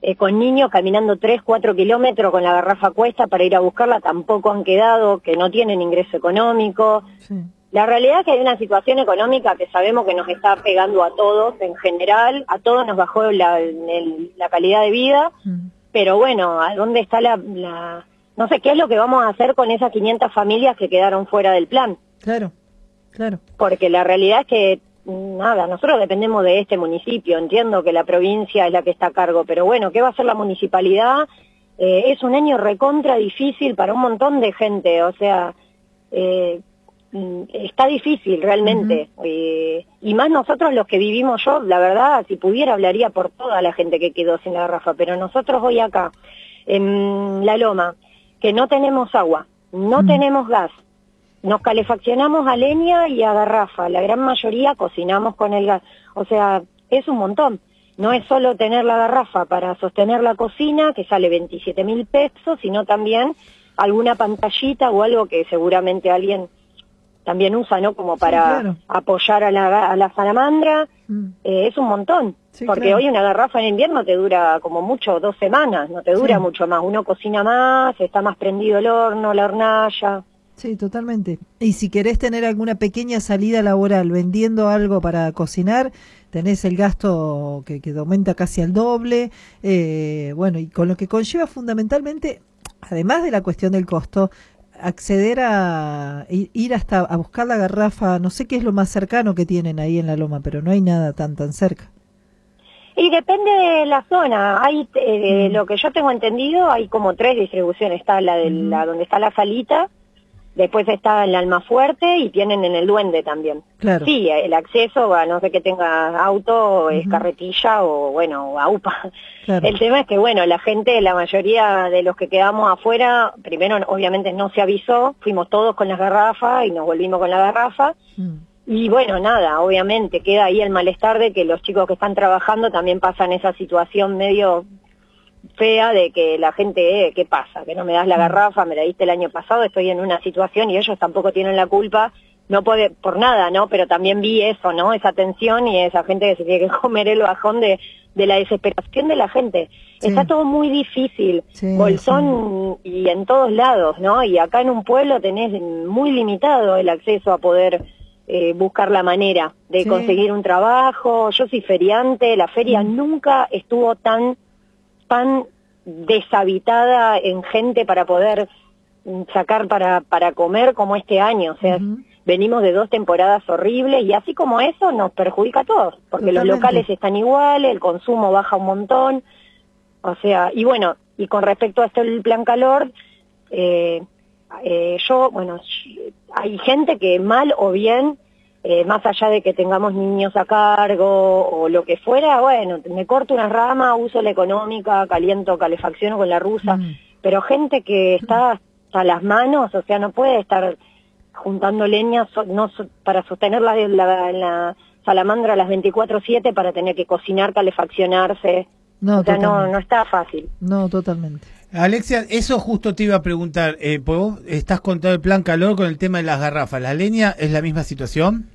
con niños caminando 3, 4 kilómetros con la garrafa a cuesta para ir a buscarla, tampoco han quedado, que no tienen ingreso económico. Sí. La realidad es que hay una situación económica que sabemos que nos está pegando a todos en general, a todos nos bajó la calidad de vida, pero bueno, ¿a dónde está no sé qué es lo que vamos a hacer con esas 500 familias que quedaron fuera del plan? Claro. Porque la realidad es que, nada, nosotros dependemos de este municipio, entiendo que la provincia es la que está a cargo, pero bueno, ¿qué va a hacer la municipalidad? Es un año recontra difícil para un montón de gente, o sea, está difícil realmente, y más nosotros los que vivimos, yo la verdad, si pudiera hablaría por toda la gente que quedó sin la garrafa, pero nosotros hoy acá, en La Loma, que no tenemos agua, no tenemos gas, nos calefaccionamos a leña y a garrafa, la gran mayoría cocinamos con el gas, o sea, es un montón. No es solo tener la garrafa para sostener la cocina, que sale 27.000 pesos, sino también alguna pantallita o algo que seguramente alguien también usa, ¿no? Como para apoyar a la salamandra, es un montón. Sí, porque hoy una garrafa en invierno te dura como mucho 2 semanas, no te dura mucho más. Uno cocina más, está más prendido el horno, la hornalla. Sí, totalmente. Y si querés tener alguna pequeña salida laboral vendiendo algo para cocinar, tenés el gasto que aumenta casi al doble, bueno, y con lo que conlleva fundamentalmente, además de la cuestión del costo, acceder a ir hasta a buscar la garrafa, no sé qué es lo más cercano que tienen ahí en La Loma, pero no hay nada tan cerca. Y depende de la zona, hay lo que yo tengo entendido, hay como 3 distribuciones, está la de donde está la salita, después está el Almafuerte y tienen en el Duende también. Claro. Sí, el acceso a no sé que tenga auto, es carretilla o bueno, o AUPA. Claro. El tema es que bueno, la gente, la mayoría de los que quedamos afuera, primero obviamente no se avisó, fuimos todos con las garrafas y nos volvimos con la garrafa. Y bueno, nada, obviamente queda ahí el malestar de que los chicos que están trabajando también pasan esa situación medio fea de que la gente, ¿qué pasa? Que no me das la garrafa, me la diste el año pasado, estoy en una situación y ellos tampoco tienen la culpa, no por nada, ¿no? Pero también vi eso, ¿no? Esa tensión y esa gente que se tiene que comer el bajón de la desesperación de la gente. Sí. Está todo muy difícil, Bolsón y en todos lados, ¿no? Y acá en un pueblo tenés muy limitado el acceso a poder buscar la manera de conseguir un trabajo. Yo soy feriante, la feria nunca estuvo tan deshabitada en gente para poder sacar para comer como este año, o sea, venimos de 2 temporadas horribles y así como eso nos perjudica a todos, porque los locales están iguales, el consumo baja un montón, o sea, y bueno, y con respecto a esto del plan calor, hay gente que mal o bien, más allá de que tengamos niños a cargo o lo que fuera, bueno, me corto una rama, uso la económica, caliento, calefacciono con la rusa, pero gente que está hasta las manos, o sea, no puede estar juntando leña para sostener la salamandra a las 24/7 para tener que cocinar, calefaccionarse, o sea, no está fácil. No, totalmente. Alexia, eso justo te iba a preguntar, vos estás con todo el plan calor con el tema de las garrafas, ¿la leña es la misma situación?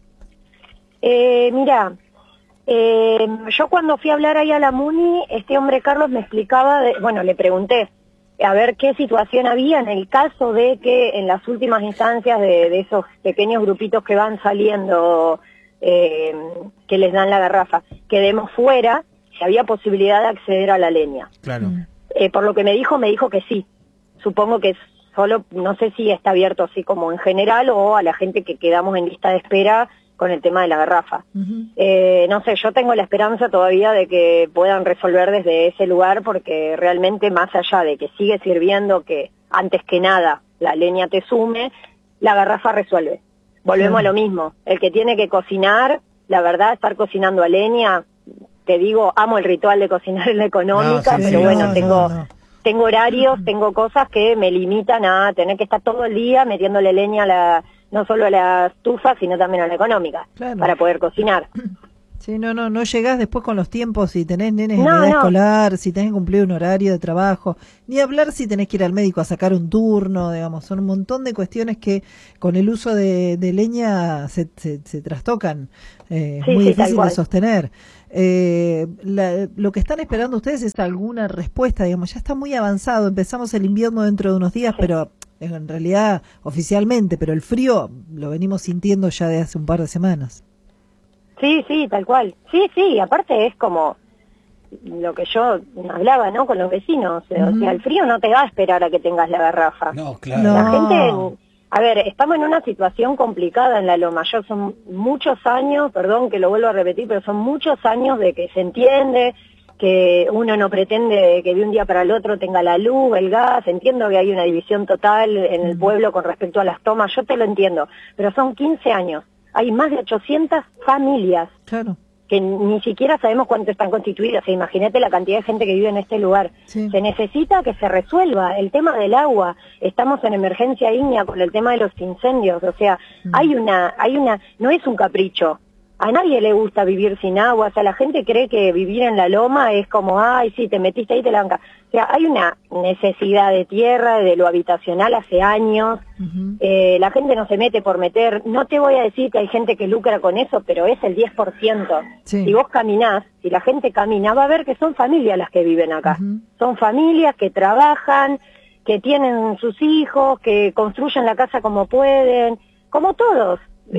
Mira, yo cuando fui a hablar ahí a la MUNI, este hombre Carlos me explicaba, le pregunté a ver qué situación había en el caso de que en las últimas instancias de esos pequeños grupitos que van saliendo, que les dan la garrafa, quedemos fuera, si había posibilidad de acceder a la leña. Claro. Por lo que me dijo que sí. Supongo que solo, no sé si está abierto así como en general o a la gente que quedamos en lista de espera con el tema de la garrafa. No sé, yo tengo la esperanza todavía de que puedan resolver desde ese lugar porque realmente más allá de que sigue sirviendo que antes que nada la leña te sume, la garrafa resuelve. Volvemos a lo mismo. El que tiene que cocinar, la verdad, estar cocinando a leña, te digo, amo el ritual de cocinar en la económica, pero bueno, tengo horarios, tengo cosas que me limitan a tener que estar todo el día metiéndole leña no solo a la estufa, sino también a la económica, para poder cocinar. Sí, no llegás después con los tiempos, si tenés nenes en edad escolar, si tenés que cumplir un horario de trabajo, ni hablar si tenés que ir al médico a sacar un turno, digamos, son un montón de cuestiones que con el uso de leña se trastocan, muy difícil de sostener. Lo que están esperando ustedes es alguna respuesta, digamos, ya está muy avanzado, empezamos el invierno dentro de unos días, pero en realidad oficialmente, pero el frío lo venimos sintiendo ya de hace un par de semanas. Sí, sí, tal cual. Sí, aparte es como lo que yo hablaba, ¿no? Con los vecinos, o sea, el frío no te va a esperar a que tengas la garrafa. No, claro. La gente, a ver, estamos en una situación complicada en la Loma. Yo son muchos años, perdón que lo vuelvo a repetir, pero son muchos años de que se entiende que uno no pretende que de un día para el otro tenga la luz, el gas. Entiendo que hay una división total en el pueblo con respecto a las tomas, yo te lo entiendo, pero son 15 años. Hay más de 800 familias. Claro. Que ni siquiera sabemos cuánto están constituidas. O sea, imagínate la cantidad de gente que vive en este lugar. Sí. Se necesita que se resuelva el tema del agua. Estamos en emergencia ígnea con el tema de los incendios. O sea, no es un capricho. A nadie le gusta vivir sin agua. O sea, la gente cree que vivir en la loma es como, ay, sí, te metiste ahí, te la banca. O sea, hay una necesidad de tierra, de lo habitacional hace años. La gente no se mete por meter. No te voy a decir que hay gente que lucra con eso, pero es el 10%. Sí. Si vos caminás, si la gente camina, va a ver que son familias las que viven acá. Son familias que trabajan, que tienen sus hijos, que construyen la casa como pueden, como todos.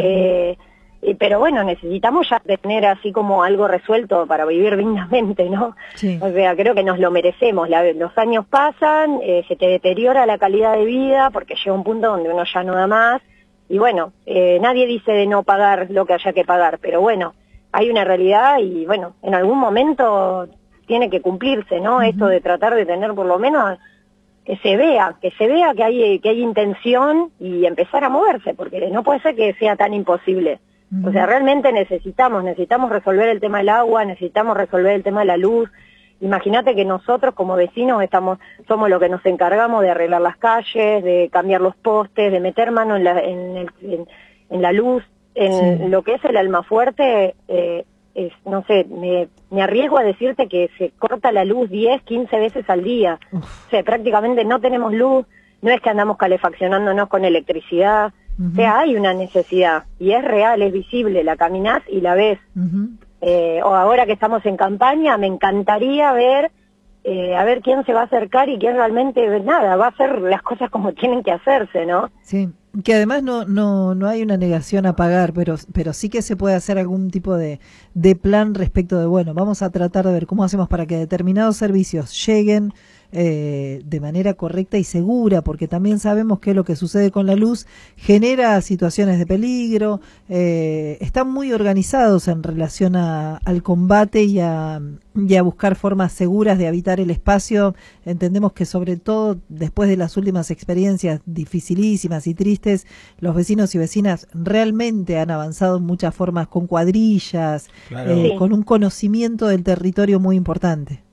Pero bueno, necesitamos ya tener así como algo resuelto para vivir dignamente, ¿no? Sí. O sea, creo que nos lo merecemos. Los años pasan, se te deteriora la calidad de vida porque llega un punto donde uno ya no da más. Y bueno, nadie dice de no pagar lo que haya que pagar, pero bueno, hay una realidad y bueno, en algún momento tiene que cumplirse, ¿no? Esto de tratar de tener por lo menos que se vea que hay intención y empezar a moverse, porque no puede ser que sea tan imposible. O sea, realmente necesitamos resolver el tema del agua, necesitamos resolver el tema de la luz. Imagínate que nosotros como vecinos somos los que nos encargamos de arreglar las calles, de cambiar los postes, de meter mano en la luz, en lo que es el Almafuerte. No sé, me arriesgo a decirte que se corta la luz 10, 15 veces al día. O sea, prácticamente no tenemos luz, no es que andamos calefaccionándonos con electricidad. O sea, hay una necesidad y es real, es visible, la caminás y la ves. O ahora que estamos en campaña, me encantaría ver a ver quién se va a acercar y quién realmente va a hacer las cosas como tienen que hacerse, ¿no? Sí, que además no hay una negación a pagar, pero sí que se puede hacer algún tipo de plan respecto de, bueno, vamos a tratar de ver cómo hacemos para que determinados servicios lleguen de manera correcta y segura, porque también sabemos que lo que sucede con la luz genera situaciones de peligro. Están muy organizados en relación al combate y a buscar formas seguras de habitar el espacio. Entendemos que sobre todo después de las últimas experiencias dificilísimas y tristes, los vecinos y vecinas realmente han avanzado en muchas formas, con cuadrillas, claro. Con un conocimiento del territorio muy importante.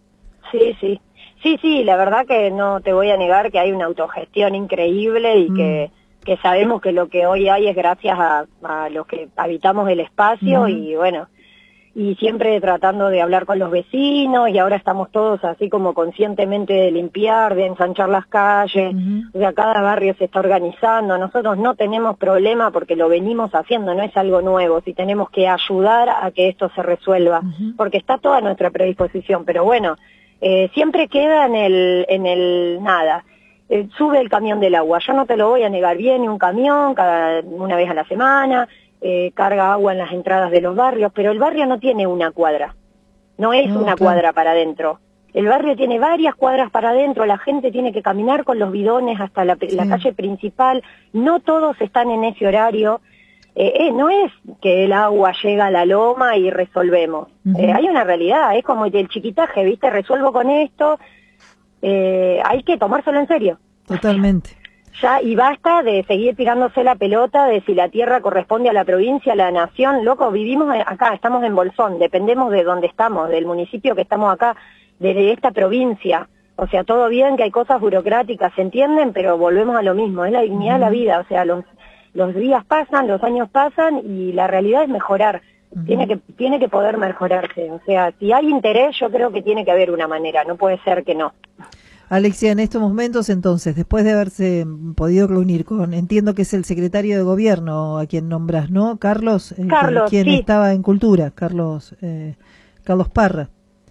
Sí, la verdad que no te voy a negar que hay una autogestión increíble y que sabemos que lo que hoy hay es gracias a los que habitamos el espacio y bueno, y siempre tratando de hablar con los vecinos y ahora estamos todos así como conscientemente de limpiar, de ensanchar las calles, o sea, cada barrio se está organizando, nosotros no tenemos problema porque lo venimos haciendo, no es algo nuevo, si tenemos que ayudar a que esto se resuelva, porque está toda a nuestra predisposición, pero bueno, siempre queda en el nada. Sube el camión del agua, yo no te lo voy a negar, viene un camión una vez a la semana, carga agua en las entradas de los barrios, pero el barrio no tiene una cuadra, no es una cuadra para adentro. El barrio tiene varias cuadras para adentro, la gente tiene que caminar con los bidones hasta la calle principal, no todos están en ese horario. No es que el agua llega a la loma y resolvemos. Hay una realidad, es como el chiquitaje, ¿viste? Resuelvo con esto, hay que tomárselo en serio. Totalmente. Ya, y basta de seguir tirándose la pelota de si la tierra corresponde a la provincia, a la nación. Loco, vivimos acá, estamos en Bolsón, dependemos de donde estamos, del municipio que estamos acá, de esta provincia. O sea, todo bien que hay cosas burocráticas, se entienden, pero volvemos a lo mismo, es la dignidad de la vida, o sea, los días pasan, los años pasan y la realidad es mejorar. Tiene que poder mejorarse. O sea, si hay interés, yo creo que tiene que haber una manera, no puede ser que no. Alexia, en estos momentos, entonces, después de haberse podido reunir entiendo que es el secretario de Gobierno a quien nombras, ¿no? Carlos, quien sí. Estaba en Cultura, Carlos Carlos Parra.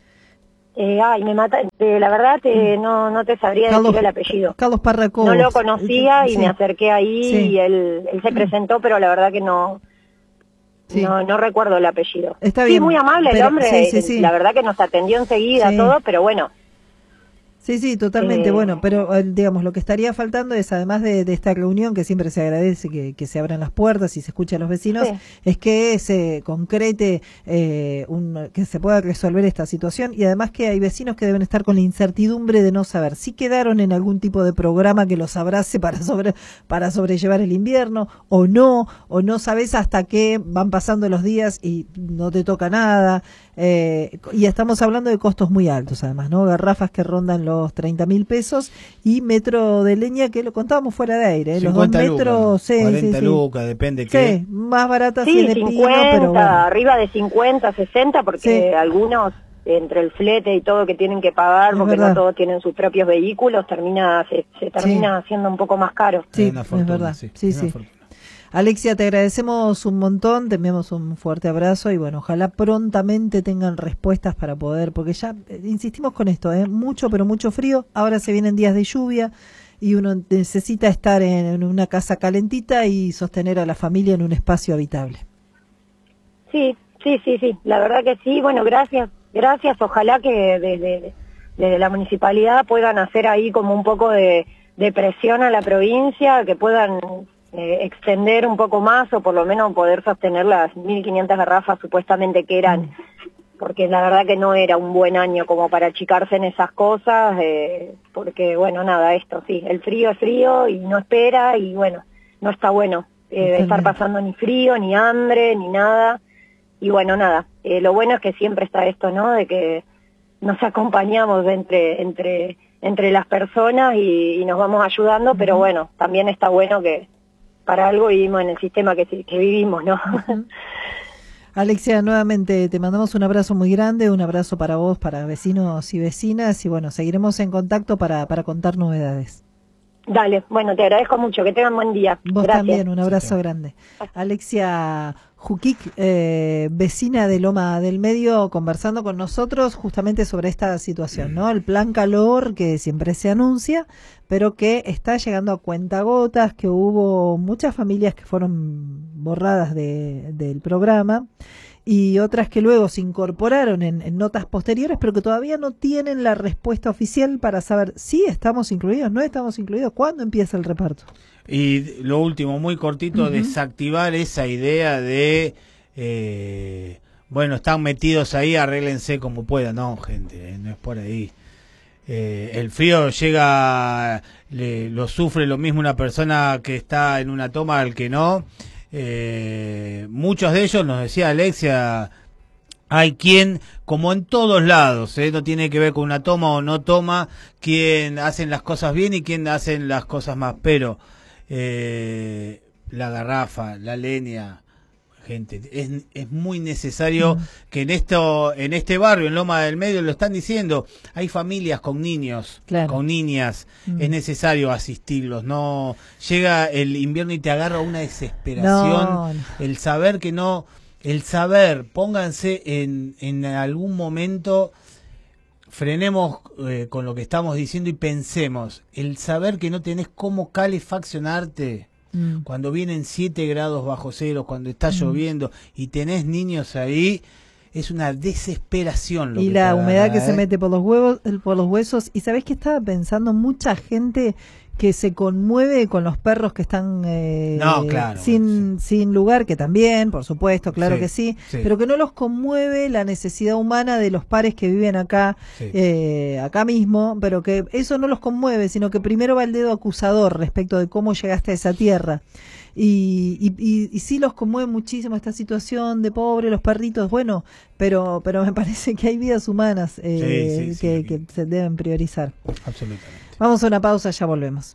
Me mata, la verdad no te sabría decir el apellido. Carlos Parra no lo conocía y sí. me acerqué ahí y él se presentó, pero la verdad que no recuerdo el apellido. Está bien. Sí, muy amable el hombre, la verdad que nos atendió enseguida todo, pero bueno. Sí, totalmente. Bueno, pero digamos, lo que estaría faltando es, además de esta reunión, que siempre se agradece que se abran las puertas y se escuche a los vecinos, es que se concrete, que se pueda resolver esta situación, y además que hay vecinos que deben estar con la incertidumbre de no saber si quedaron en algún tipo de programa que los abrace para sobrellevar el invierno, o no sabes hasta que van pasando los días y no te toca nada. Y estamos hablando de costos muy altos, además, ¿no? Garrafas que rondan los 30.000 pesos y metro de leña, que lo contábamos fuera de aire, los 2 metros, 40 lucas, depende qué. Sí, más baratas si es de 50, pino, pero bueno. Arriba de 50, 60, porque algunos, entre el flete y todo que tienen que pagar, porque no todos tienen sus propios vehículos, se termina haciendo un poco más caro. Sí, es verdad. Sí. Alexia, te agradecemos un montón, te enviamos un fuerte abrazo y bueno, ojalá prontamente tengan respuestas para poder, porque ya insistimos con esto, mucho pero mucho frío, ahora se vienen días de lluvia y uno necesita estar en una casa calentita y sostener a la familia en un espacio habitable. Sí, la verdad que sí, bueno, gracias, ojalá que desde la municipalidad puedan hacer ahí como un poco de presión a la provincia, que puedan extender un poco más o por lo menos poder sostener las 1.500 garrafas supuestamente que eran, porque la verdad que no era un buen año como para achicarse en esas cosas, porque bueno, nada, el frío es frío y no espera y bueno, no está bueno estar pasando ni frío, ni hambre, ni nada, y bueno, nada, lo bueno es que siempre está esto, ¿no?, de que nos acompañamos entre las personas y nos vamos ayudando, pero bueno, también está bueno que para algo vivimos en el sistema que vivimos, ¿no? Alexia, nuevamente te mandamos un abrazo muy grande, un abrazo para vos, para vecinos y vecinas, y bueno, seguiremos en contacto para contar novedades. Dale, bueno, te agradezco mucho, que tengan buen día. Vos Gracias. También, un abrazo grande. Alexia Jukic, vecina de Loma del Medio, conversando con nosotros justamente sobre esta situación, ¿no? El plan calor que siempre se anuncia, pero que está llegando a cuentagotas, que hubo muchas familias que fueron borradas del programa y otras que luego se incorporaron en notas posteriores, pero que todavía no tienen la respuesta oficial para saber si estamos incluidos, no estamos incluidos, cuándo empieza el reparto. Y lo último, muy cortito, desactivar esa idea de, bueno, están metidos ahí, arréglense como puedan. No, gente, no es por ahí. El frío llega, lo sufre lo mismo una persona que está en una toma al que no. Muchos de ellos, nos decía Alexia, hay quien, como en todos lados, no tiene que ver con una toma o no toma, quien hacen las cosas bien y quien hacen las cosas más, pero la garrafa, la leña, gente, es muy necesario que en este barrio, en Loma del Medio, lo están diciendo, hay familias con niños, con niñas, es necesario asistirlos, no llega el invierno y te agarra una desesperación, el saber que no, pónganse en algún momento, frenemos con lo que estamos diciendo y pensemos, el saber que no tenés cómo calefaccionarte cuando vienen 7 grados bajo cero, cuando está lloviendo y tenés niños ahí, es una desesperación. Y la humedad que se mete por los huesos. Y ¿sabés qué estaba pensando? Mucha gente que se conmueve con los perros que están sin lugar, que también, por supuesto, claro que sí, pero que no los conmueve la necesidad humana de los pares que viven acá, acá mismo, pero que eso no los conmueve, sino que primero va el dedo acusador respecto de cómo llegaste a esa tierra. Y sí los conmueve muchísimo esta situación de pobre, los perritos, bueno, pero me parece que hay vidas humanas que se deben priorizar. Absolutamente. Vamos a una pausa, ya volvemos.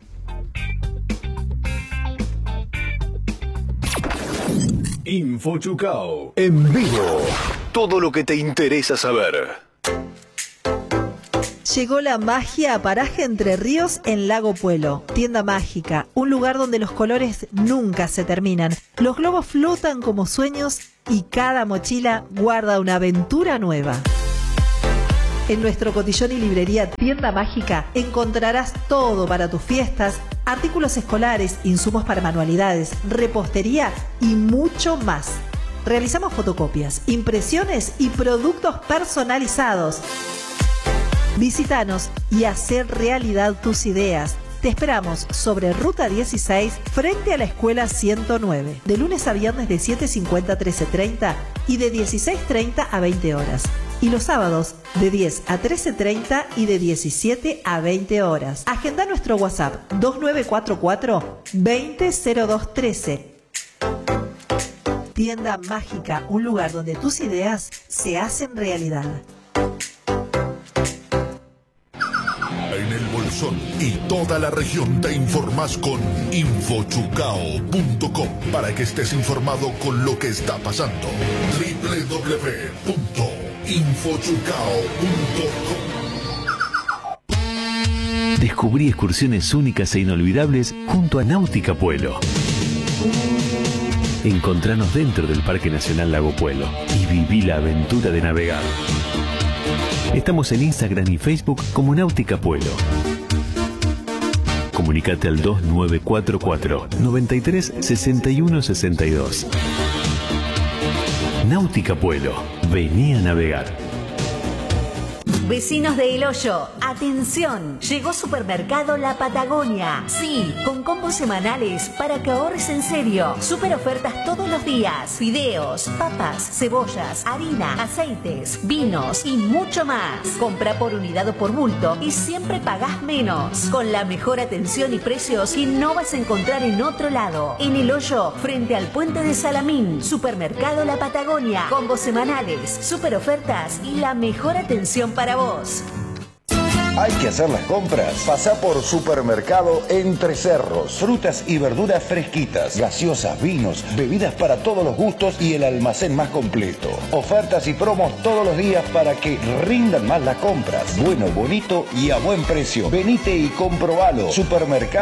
Info Chucao, en vivo. Todo lo que te interesa saber. Llegó la magia a Paraje Entre Ríos en Lago Puelo. Tienda mágica, un lugar donde los colores nunca se terminan. Los globos flotan como sueños y cada mochila guarda una aventura nueva. En nuestro cotillón y librería Tienda Mágica encontrarás todo para tus fiestas, artículos escolares, insumos para manualidades, repostería y mucho más. Realizamos fotocopias, impresiones y productos personalizados. Visítanos y hacer realidad tus ideas. Te esperamos sobre Ruta 16, frente a la Escuela 109, de lunes a viernes de 7:50 a 13:30 y de 16:30 a 20 horas. Y los sábados de 10 a 13:30 y de 17 a 20 horas. Agenda nuestro WhatsApp 2944 200213. Tienda Mágica, un lugar donde tus ideas se hacen realidad. En el Bolsón y toda la región te informás con infochucao.com para que estés informado con lo que está pasando. www.infochucao.com. Descubrí excursiones únicas e inolvidables junto a Náutica Puelo. Encontranos dentro del Parque Nacional Lago Puelo y viví la aventura de navegar. Estamos en Instagram y Facebook como Náutica Puelo. Comunicate al 2944 93 61 62. Náutica Puelo. Vení a navegar. Vecinos de El Hoyo, atención, llegó Supermercado La Patagonia. Sí, con combos semanales para que ahorres en serio. Super ofertas todos los días. Fideos, papas, cebollas, harina, aceites, vinos y mucho más. Compra por unidad o por bulto y siempre pagás menos. Con la mejor atención y precios que no vas a encontrar en otro lado. En El Hoyo, frente al puente de Salamín. Supermercado La Patagonia. Combos semanales, super ofertas y la mejor atención para vos. Hay que hacer las compras. Pasá por Supermercado Entre Cerros. Frutas y verduras fresquitas, gaseosas, vinos, bebidas para todos los gustos y el almacén más completo. Ofertas y promos todos los días para que rindan más las compras. Bueno, bonito y a buen precio. Venite y comprobalo. Supermercado